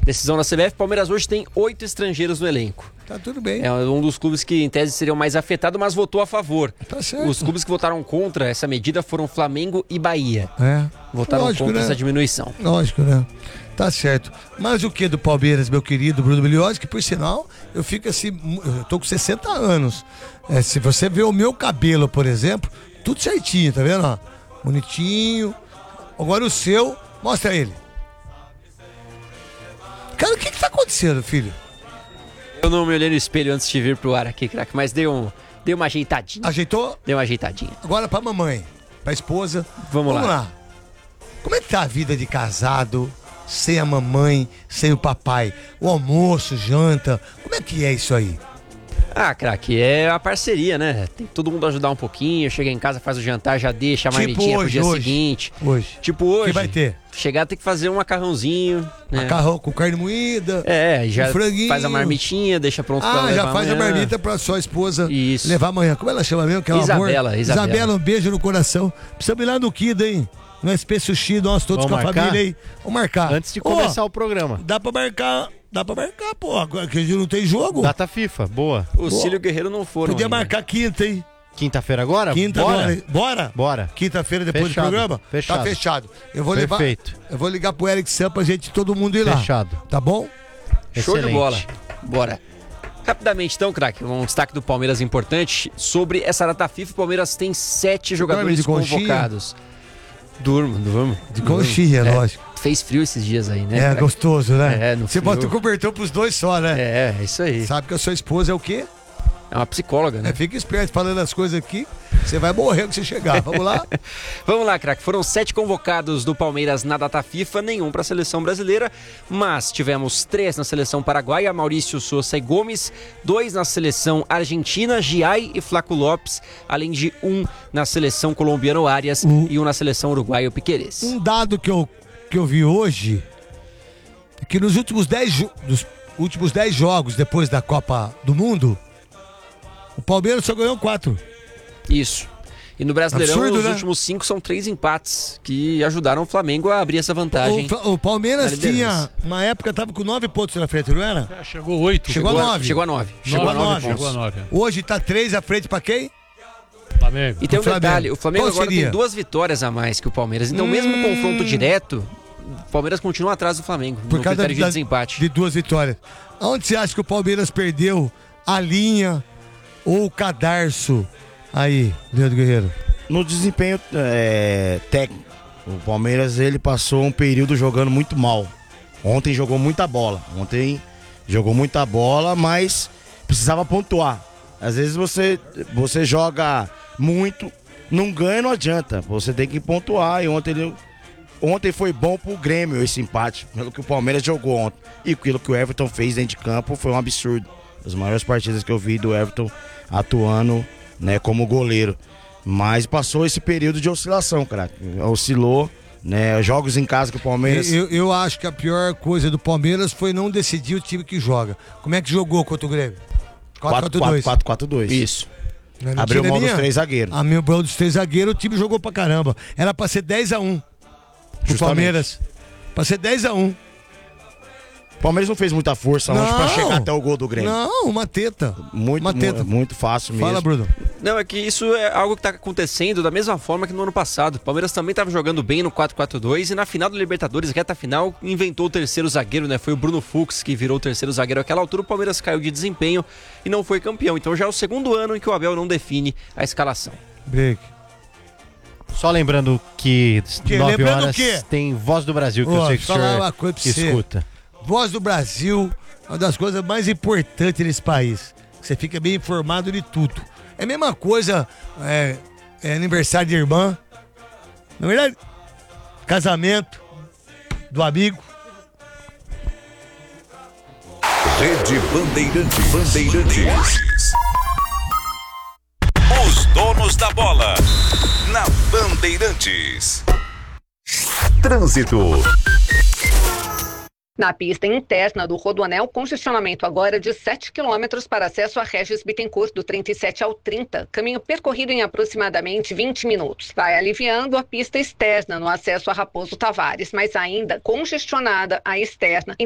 Decisão da CBF, Palmeiras hoje tem 8 estrangeiros no elenco. Tá tudo bem. É um dos clubes que, em tese, seriam mais afetados, mas votou a favor. Tá certo. Os clubes que votaram contra essa medida foram Flamengo e Bahia. Votaram Lógico, contra né? essa diminuição. Lógico, né? Tá certo. Mas o que do Palmeiras, meu querido Bruno Biliotti, que por sinal, eu fico assim, eu tô com 60 anos. Se você vê o meu cabelo, por exemplo, tudo certinho, tá vendo? Ó? Bonitinho. Agora o seu, mostra ele. Cara, o que tá acontecendo, filho? Eu não me olhei no espelho antes de vir pro ar aqui, craque, mas dei uma ajeitadinha. Ajeitou? Deu uma ajeitadinha. Agora pra mamãe, pra esposa. Vamos lá. Como é que tá a vida de casado, sem a mamãe, sem o papai? O almoço, janta, como é que é isso aí? Ah, craque, é a parceria, né? Tem que todo mundo ajudar um pouquinho, chega em casa, faz o jantar, já deixa a marmitinha pro dia seguinte. Hoje. Tipo hoje. Que vai ter? Chegar tem que fazer um macarrãozinho, né? Macarrão com carne moída. Já um franguinho. faz a marmitinha, deixa pronto pra levar já faz amanhã. a marmita pra sua esposa Isso. levar amanhã. Como ela chama mesmo? Que é o Isabela, amor? Isabela. Isabela, um beijo no coração. Precisamos ir lá no Kida, hein? No SP Sushi, nós todos Vamos com a marcar? família aí. Vamos marcar. Antes de começar o programa. Dá pra marcar, pô. Agora que a gente não tem jogo. Data FIFA, boa. O Cílio e o Guerreiro não foram Podia ainda. marcar quinta, hein? Quinta-feira agora? Quinta Bora? agora. Bora? Bora. Quinta-feira depois Fechado, do programa? fechado. Tá fechado. Eu vou Perfeito. levar. Eu vou ligar pro Eric Sam pra gente todo mundo ir lá. Fechado. Tá bom? Show de Excelente. bola. Bora. Rapidamente então, craque, um destaque do Palmeiras importante. Sobre essa data FIFA, o Palmeiras tem 7 jogadores de conchinha? convocados. Durmo. De conchinha, É, lógico. Fez frio esses dias aí, né? É craque? gostoso, né? No Você frio. bota o cobertor pros dois só, né? É isso aí. Sabe que a sua esposa é o quê? É uma psicóloga, né? Fica esperto falando as coisas aqui. Você vai morrer quando você chegar. Vamos lá? Vamos lá, craque. Foram 7 convocados do Palmeiras na data FIFA, nenhum para a seleção brasileira, mas tivemos 3 na seleção paraguaia, Maurício Sousa e Gomes, 2 na seleção argentina, Giai e Flaco Lopes, além de 1 na seleção colombiana, o Arias, e 1 na seleção uruguaia, o Piquerez. Um dado que eu vi hoje é que nos últimos 10 jogos depois da Copa do Mundo, o Palmeiras só ganhou 4. Isso. E no Brasileirão, Absurdo, os né? últimos 5 são 3 empates, que ajudaram o Flamengo a abrir essa vantagem. O Palmeiras na liderança. tinha, uma época, tava com 9 pontos na frente, não era? Chegou 8. Chegou a 9. Chegou a 9. Chegou a 9 Chegou a 9. Hoje tá 3 à frente pra quem? Flamengo. E tem um O Flamengo. detalhe, o Flamengo Qual agora seria? tem 2 vitórias a mais que o Palmeiras. Então, mesmo no confronto direto, o Palmeiras continua atrás do Flamengo, Por no causa critério de desempate. de 2 vitórias. Aonde você acha que o Palmeiras perdeu a linha ou o cadarço aí, Leandro Guerreiro? No desempenho técnico, o Palmeiras ele passou um período jogando muito mal. Ontem jogou muita bola, mas precisava pontuar. Às vezes você joga muito, não ganha, não adianta. Você tem que pontuar. E ontem foi bom pro Grêmio esse empate, pelo que o Palmeiras jogou ontem. E aquilo que o Everton fez dentro de campo foi um absurdo. As maiores partidas que eu vi do Everton atuando, né, como goleiro. Mas passou esse período de oscilação, cara. Oscilou, né? Jogos em casa que o Palmeiras... Eu acho que a pior coisa do Palmeiras foi não decidir o time que joga. Como é que jogou contra o Grêmio? 4-4-2. 4-4-2. Isso. Abriu mão dos 3 zagueiros. A minha mão dos 3 zagueiros, o time jogou pra caramba. Era pra ser 10-1 pro Palmeiras. Pra ser 10-1. O Palmeiras não fez muita força ontem pra chegar até o gol do Grêmio. Não, uma teta. Muito fácil mesmo. Fala, Bruno. Não, é que isso é algo que tá acontecendo da mesma forma que no ano passado. O Palmeiras também estava jogando bem no 4-4-2 e na final da Libertadores, reta final, inventou o terceiro zagueiro, né? Foi o Bruno Fux que virou o terceiro zagueiro. Naquela altura o Palmeiras caiu de desempenho e não foi campeão. Então já é o segundo ano em que o Abel não define a escalação. Break. Só lembrando que 9 Lembrando horas o quê? tem Voz do Brasil, que eu sei que o falar senhor uma coisa pra você. escuta. Voz do Brasil, uma das coisas mais importantes nesse país. Você fica bem informado de tudo. É a mesma coisa, é aniversário de irmã, na verdade, casamento do amigo. Rede Bandeirantes. Os donos da bola. Na Bandeirantes. Trânsito. Na pista interna do Rodoanel, congestionamento agora de 7 km para acesso a Regis Bittencourt, do 37 ao 30. Caminho percorrido em aproximadamente 20 minutos. Vai aliviando a pista externa no acesso a Raposo Tavares, mas ainda congestionada a externa